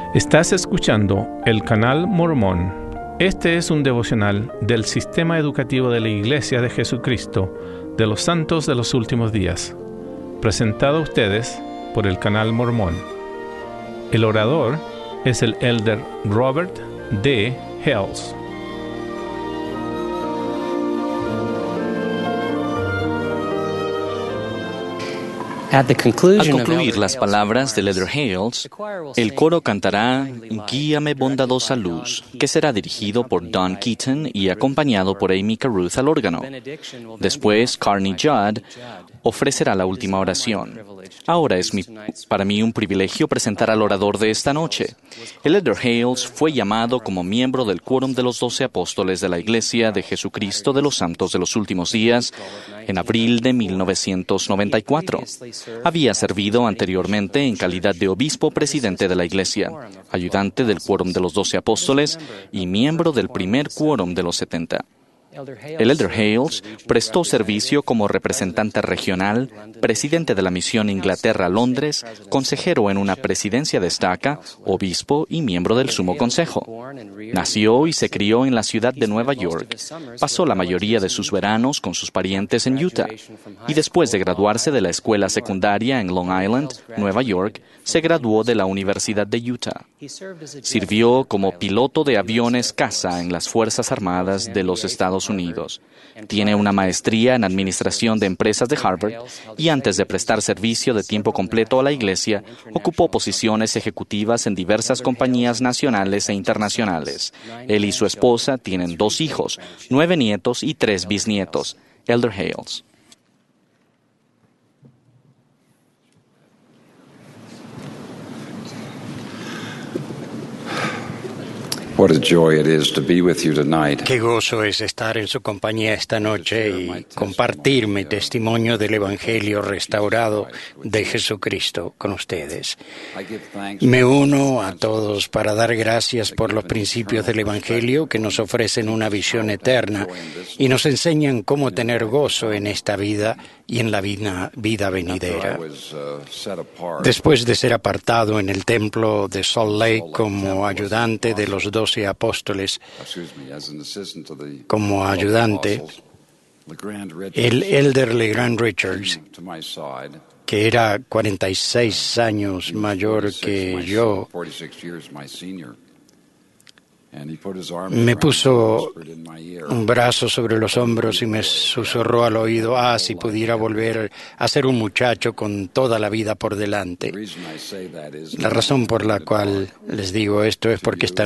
Estás escuchando el canal Mormón. Este es un devocional del Sistema Educativo de la Iglesia de Jesucristo de los Santos de los Últimos Días, presentado a ustedes por el canal Mormón. El orador es el Elder Robert D. Hales. Al concluir las palabras del Elder Hales, el coro cantará Guíame bondadosa luz, que será dirigido por Don Keaton y acompañado por Amy Caruth al órgano. Después, Carney Judd ofrecerá la última oración. Ahora es para mí un privilegio presentar al orador de esta noche. El Elder Hales fue llamado como miembro del Quórum de los 12 Apóstoles de la Iglesia de Jesucristo de los Santos de los Últimos Días en abril de 1994. Había servido anteriormente en calidad de obispo presidente de la Iglesia, ayudante del Quórum de los 12 Apóstoles y miembro del primer Quórum de los 70. El Elder Hales prestó servicio como representante regional, presidente de la misión Inglaterra-Londres, consejero en una presidencia de estaca, obispo y miembro del Sumo Consejo. Nació y se crió en la ciudad de Nueva York. Pasó la mayoría de sus veranos con sus parientes en Utah. Y después de graduarse de la escuela secundaria en Long Island, Nueva York, se graduó de la Universidad de Utah. Sirvió como piloto de aviones caza en las Fuerzas Armadas de los Estados Unidos. Tiene una maestría en Administración de Empresas de Harvard y antes de prestar servicio de tiempo completo a la Iglesia, ocupó posiciones ejecutivas en diversas compañías nacionales e internacionales. Él y su esposa tienen 2 hijos, 9 nietos y 3 bisnietos. Elder Hales. What a joy it is to be with you tonight. Qué gozo es estar en su compañía esta noche y compartir mi testimonio del Evangelio restaurado de Jesucristo con ustedes. Me uno a todos para dar gracias por los principios del Evangelio que nos ofrecen una visión eterna y nos enseñan cómo tener gozo en esta vida y en la vida venidera. Después de ser apartado en el templo de Salt Lake como ayudante de los 12 apóstoles, como ayudante, el Elder LeGrand Richards, que era 46 años mayor que yo, me puso un brazo sobre los hombros y me susurró al oído, si pudiera volver a ser un muchacho con toda la vida por delante. La razón por la cual les digo esto es porque esta